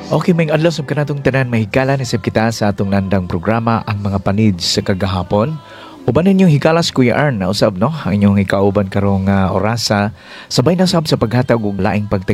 Okay, may adlaw sa kanatong tanan mahigala ni sab kita sa atong nandang programa ang mga panid sa kagahapon. Uban ninyong hikalas Kuya Arn na usab no ang inyong ikauban karong orasa sabay na sab sa paghatag og laing